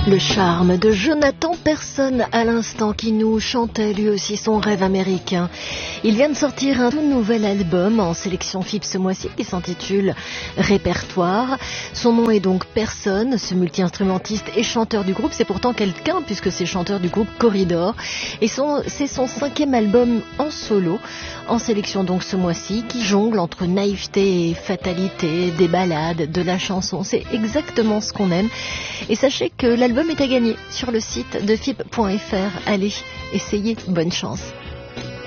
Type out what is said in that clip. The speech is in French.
Le charme de Jonathan Persson à l'instant qui nous chantait lui aussi son rêve américain. Il vient de sortir un tout nouvel album en sélection FIP ce mois-ci qui s'intitule Répertoire. Son nom est donc Persson, ce multi-instrumentiste et chanteur du groupe. C'est pourtant quelqu'un puisque c'est chanteur du groupe Corridor. Et c'est son 5e album en solo, en sélection donc ce mois-ci, qui jongle entre naïveté et fatalité, des ballades, de la chanson. C'est exactement ce qu'on aime. Et sachez que l'album est à gagner sur le site de FIP.fr. Allez, essayez, bonne chance.